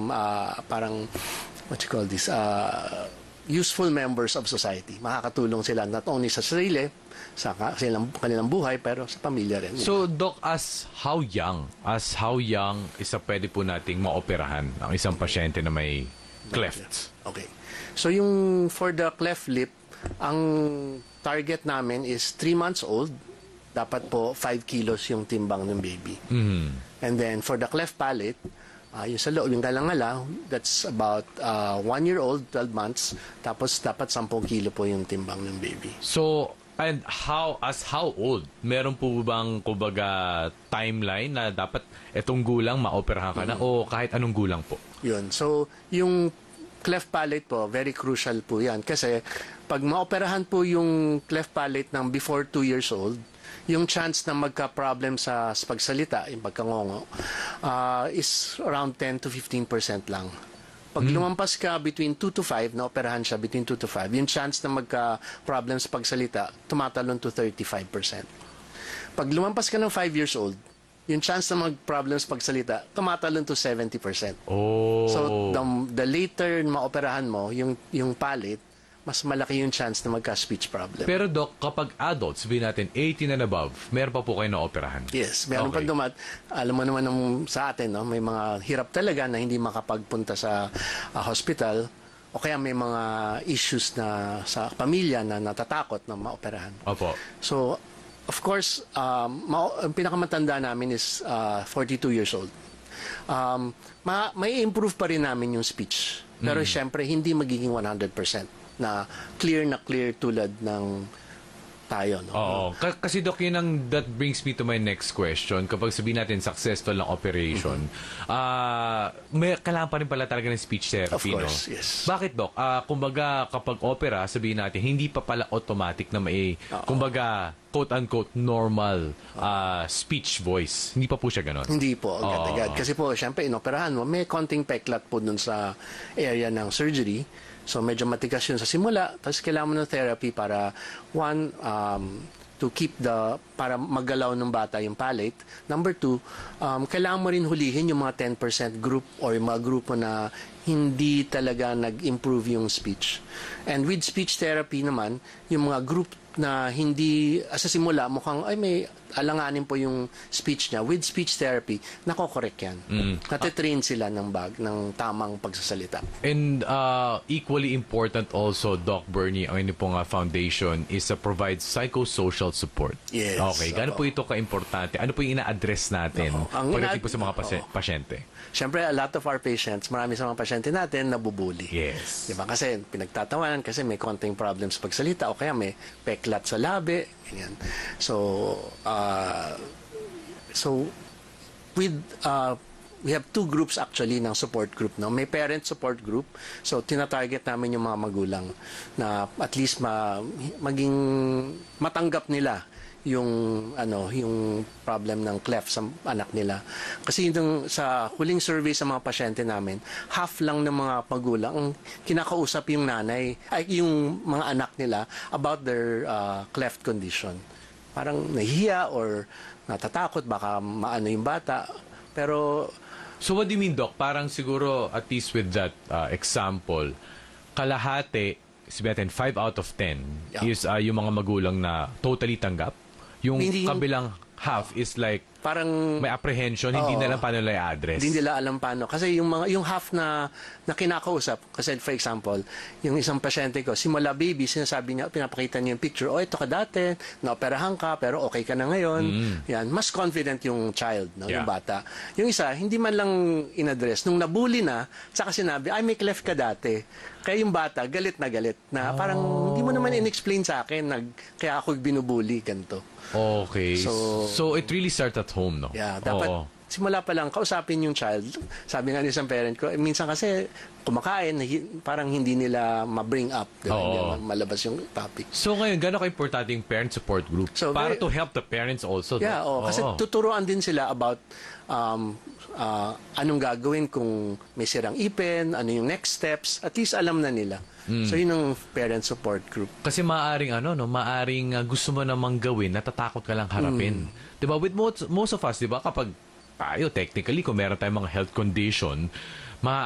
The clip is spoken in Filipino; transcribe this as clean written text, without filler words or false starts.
parang, what you call this, useful members of society. Makakatulong sila not only sa sarili, sa kanilang buhay, pero sa pamilya rin. So, Doc, as how young isa pwede po nating maoperahan ang isang pasyente na may cleft? Okay. So, yung for the cleft lip, ang target namin is 3 months old. Dapat po 5 kilos yung timbang ng baby. And then, for the cleft palate, yung sa loob, yung galangala, that's about 1 year old, 12 months. Tapos, dapat 10 kilo po yung timbang ng baby. So, and how old? Meron po bang, kumbaga, timeline na dapat etong gulang maoperahan ka na o kahit anong gulang po? Yun. So, yung cleft palate po, very crucial po yan. Kasi, pag maoperahan po yung cleft palate ng before 2 years old, yung chance na magka-problem sa pagsalita, yung pagkangongo, is around 10 to 15% lang. Pag lumampas ka between 2 to 5, na-operahan siya between 2 to 5, yung chance na magka-problem sa pagsalita, tumatalon to 35%. Pag lumampas ka ng 5 years old, yung chance na mag-problem sa pagsalita, tumatalon to 70%. Oh. So, the later maoperahan mo, yung palate, mas malaki yung chance na magka-speech problem. Pero Doc, kapag adults, sabihin natin 18 and above, meron pa po kayo na operahan? Yes, meron pa alam mo naman sa atin, no, may mga hirap talaga na hindi makapagpunta sa hospital o kaya may mga issues na sa pamilya na natatakot na maoperahan. Opo. So, of course, ang pinakamatanda namin is 42 years old. May improve pa rin namin yung speech. Pero syempre, hindi magiging 100%. Na clear tulad ng tayo. No? Oo. Kasi Doc, that brings me to my next question. Kapag sabihin natin successful ng operation, may kailangan pa rin pala talaga ng speech therapy, of course, no? yes. Bakit, Doc? Kumbaga, kapag opera, sabihin natin, hindi pa pala automatic na may, kumbaga, quote-unquote, normal speech voice. Hindi pa po siya ganon? Hindi po, agad-agad. Kasi po, syempre, inoperahan mo, may konting peklat po dun sa area ng surgery. So, medyo matigas yun sa simula. Tapos, kailangan mo ng therapy para, one, to keep para maggalaw ng bata yung palate. Number 2, kailangan mo rin hulihin yung mga 10% group or yung mga grupo na hindi talaga nag-improve yung speech. And with speech therapy naman, yung mga group na hindi, sa simula, mukhang, may alanganin po yung speech niya. With speech therapy, nako-correct yan. Natitrain sila ng tamang pagsasalita. And equally important also, Doc Bernie, ang inyong pong foundation is to provide psychosocial support. Yes. Okay. Gaano po ito ka-importante? Ano po yung ina-address natin pagdating po sa mga pasyente? Siyempre, a lot of our patients, marami sa mga pasyente natin, nabubuli. Yes. Diba? Kasi pinagtatawanan kasi may konting problems sa pagsalita o kaya may peklat sa labi. Ganyan. So, we have 2 groups actually ng support group. No? May parent support group. So, tinatarget namin yung mga magulang na at least maging matanggap nila yung problem ng cleft sa anak nila. Kasi sa huling survey sa mga pasyente namin, half lang ng mga magulang ang kinakausap yung yung mga anak nila about their cleft condition. Parang nahihiya or natatakot baka maano yung bata. Pero so what do you mean, Doc? Parang siguro at least with that example, kalahati, sabihin natin 5 out of 10 is yung mga magulang na totally tanggap. Yung kabilang half is like parang may apprehension, hindi nila paano nila i-address. Hindi nila alam paano. Kasi yung half na kinakausap, kasi for example, yung isang pasyente ko, simula baby, sinasabi niya, pinapakita niya yung picture, ito ka dati, naoperahan ka, pero okay ka na ngayon. Yan, mas confident yung child, no, yung bata. Yung isa, hindi man lang in-address. Nung nabully na, saka sinabi, may cleft ka dati. Kaya yung bata, galit na parang hindi mo naman in-explain sa akin, kaya ako binubully, ganito. Okay. So it really starts at home, no? Yeah, dapat simula pa lang kausapin yung child. Sabi nga ni isang parent ko, minsan kasi kumakain, parang hindi nila ma-bring up, hindi malabas yung topic. So ngayon, gano'n ka-importante yung parent support group para to help the parents also? Yeah, kasi tuturuan din sila about anong gagawin kung may sirang ipin, ano yung next steps, at least alam na nila. So yun ang parent support group. Kasi maaring gusto mo namang gawin, natatakot ka lang harapin. Diba? With most of us, diba, kapag tayo technically, kung meron tayong mga health condition,